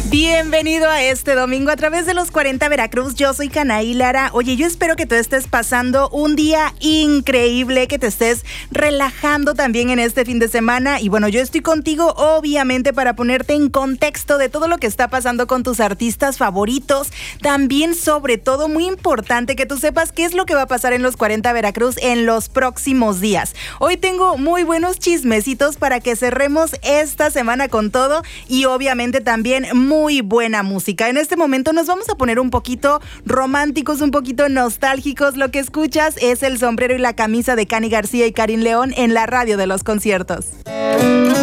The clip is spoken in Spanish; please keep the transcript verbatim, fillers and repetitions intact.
Bienvenido a este domingo a través de los cuarenta Veracruz. Yo soy Canaí Lara. Oye, yo espero que tú estés pasando un día increíble, que te estés relajando también en este fin de semana. Y bueno, yo estoy contigo obviamente para ponerte en contexto de todo lo que está pasando con tus artistas favoritos. También, sobre todo, muy importante que tú sepas qué es lo que va a pasar en los cuarenta Veracruz en los próximos días. Hoy tengo muy buenos chismecitos para que cerremos esta semana con todo y obviamente también muy Muy buena música. En este momento nos vamos a poner un poquito románticos, un poquito nostálgicos. Lo que escuchas es El Sombrero y la Camisa de Cani García y Karin León en la radio de los conciertos.